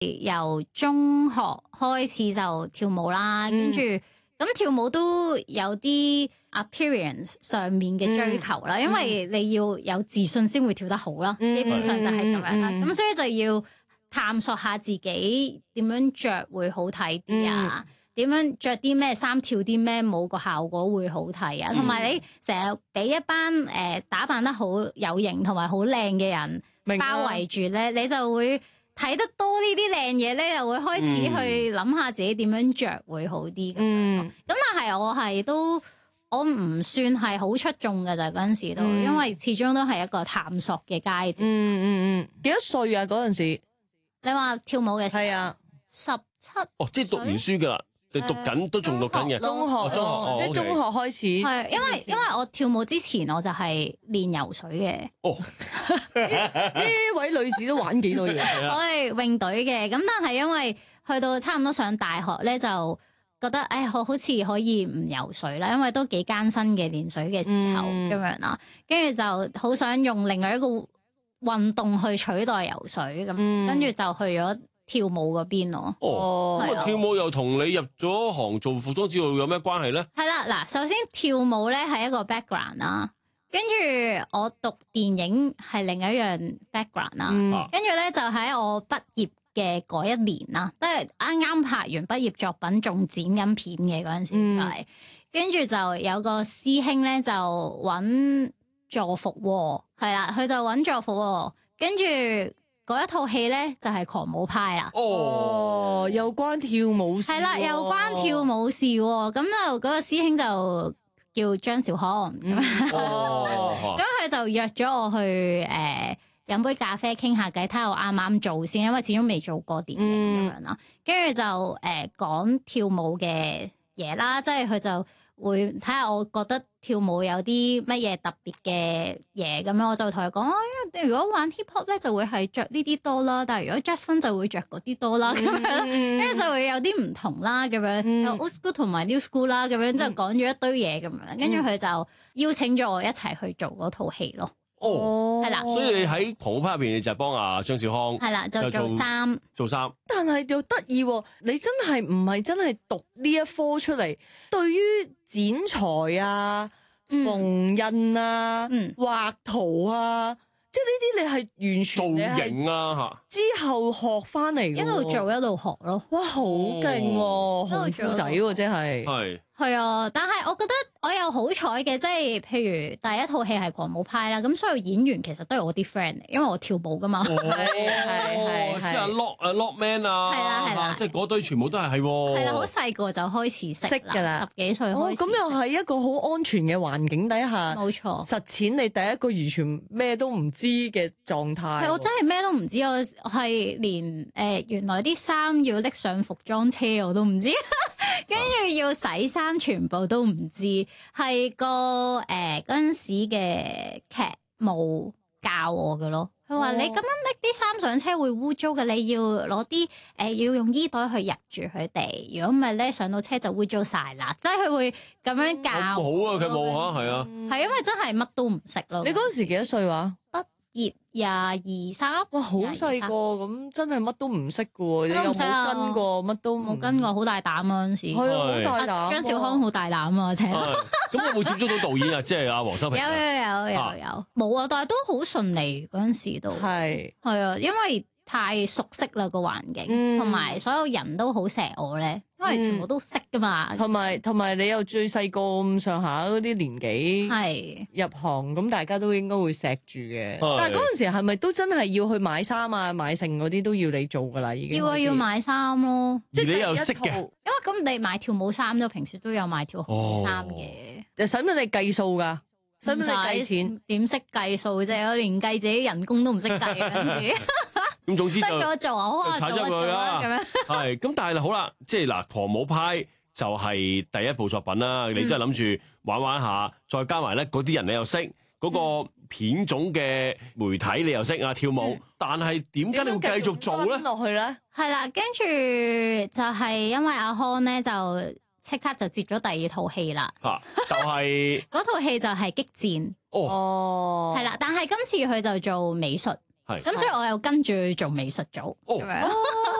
由中學開始就跳舞啦，跟住咁跳舞都有啲 appearance 上面嘅追求啦，因為你要有自信先會跳得好啦，基本上就係咁樣啦。咁所以就要探索下自己點樣着會好睇啲啊，點樣着啲咩衫跳啲咩舞個效果會好睇啊，同埋你成日俾一班打扮得好有型同埋好靚嘅人包圍住咧，你就會睇得多呢啲靚嘢咧，又會開始去諗下自己點樣着會好啲咁樣。咁但係我唔算係好出眾嘅就嗰陣時都，因為始終都係一個探索嘅階段。 幾多歲啊嗰陣時？ 你話跳舞嘅時候？係啊 ，17。 哦，即係讀完書㗎啦。你讀緊都仲讀緊嘅， 中學即係中學開始。 係因為我跳舞之前我就係練游水嘅。 哦， 呢位女子都玩幾多嘢？ 我係泳隊嘅，咁但係因為去到差唔多上大學咧，就覺得我好似可以唔游水啦，因為都幾艱辛嘅練水嘅時候咁樣啦，跟住就好想用另外一個運動去取代游水咁，跟住就去咗跳舞嗰邊咯。 咁跳舞又同你入咗行做服裝指導有咩關係咧？ 係啦，嗱，首先跳舞咧係一個 background 啦，跟住我讀電影係另一樣 background 啦，跟住咧就喺我畢業嘅嗰一年啦，都係啱啱拍完畢業作品，仲剪緊片嘅嗰陣時係，跟住就有個師兄咧就揾助服喎，係啦，佢就揾助服喎，跟住。嗰一套戲咧就係狂舞派啦， 又關跳舞事， 係啦，又關跳舞事喎，咁就嗰個師兄就叫張兆康，咁佢就約咗我去飲杯咖啡傾下偈，睇下我啱唔啱做先，因為始終未做過電影咁樣啦，跟住就講跳舞嘅嘢啦，即係佢就會睇下我覺得跳舞有啲乜嘢特別嘅嘢咁樣，我就同佢講因為如果玩 hip hop 咧就會係着呢啲多啦，但係如果 jazz funk 就會着嗰啲多啦咁樣，跟住就會有啲唔同啦咁樣，有 old school 同埋 new school 啦咁樣，就講咗一堆嘢咁樣，跟住佢就邀請咗我一齊去做嗰套戲咯。係啦， 所以你喺狂舞派入邊，你就係幫阿張兆康， 係啦，就做衫， 但係又得意喎，你真係唔係真係讀呢一科出嚟，對於剪裁啊、縫印啊、畫圖啊，即係呢啲你係完全造型啊之後學翻嚟， 一路做一路學咯。 哇，好勁喎，紅褲仔喎，真係。 係啊，但係我覺得我有好彩嘅，即係譬如第一套戲係狂舞派啦，咁所有演員其實都係我啲 friend 嚟，因為我跳舞噶嘛。 係，即係 Lockman 啊， 係啦， 即係嗰堆全部都係喎。 係啦，好細個就開始識㗎啦，10幾歲開始。 咁又係一個好安全嘅環境底下， 冇錯， 實踐你第一個完全咩都唔知嘅狀態。 係我真係咩都唔知，我係連原來啲衫要拎上服裝車我都唔知，跟住要洗衫全部都唔知，係個嗰陣時嘅劇務教我嘅咯。佢話你咁樣拎啲衫上車會污糟嘅，你要攞啲要用衣袋去入住佢哋。如果唔係咧，上到車就污糟晒啦。即係佢會咁樣教。 好啊，佢冇嚇，係啊。 係因為真係乜都唔識咯。 你嗰陣時幾多歲話？ 畢業22、3， 哇，好細個咁，真係乜都唔識嘅喎，你又冇跟過，乜都冇跟過，好大膽嗰陣時。 係好大膽。 張兆康好大膽啊，請。 咁有冇接觸到導演啊？即係阿黃修平。 有，冇啊！但係都好順利嗰陣時都。係啊，因為太熟悉啦個環境，同埋所有人都好錫我咧，因為全部都識噶嘛。 同埋你又最細個咁上下嗰啲年紀， 係入行咁，大家都應該會錫住嘅。但係嗰陣時係咪都真係要去買衫啊、買剩嗰啲都要你做噶啦？已經要買衫咯。 即係你又識嘅， 因為咁你買跳舞衫都平時都有買跳舞衫嘅。 就使唔使你計數㗎？使唔使你計錢？ 點識計數啫？我連計自己人工都唔識計嗰陣時。 咁總之就我做好啊， 踩咗佢啦咁樣。係咁，但係好啦，即係嗱，狂舞派就係第一部作品啦。你都係諗住玩下，再加埋咧嗰啲人你又識，嗰個片種嘅媒體你又識啊跳舞。但係點解你會繼續做咧？ 落去咧？ 係啦，跟住就係因為阿康咧就即刻就接咗第二套戲啦。 就係嗰套戲就係激戰。係啦，但係今次佢就做美術。咁所以我又跟住做美術組咁樣。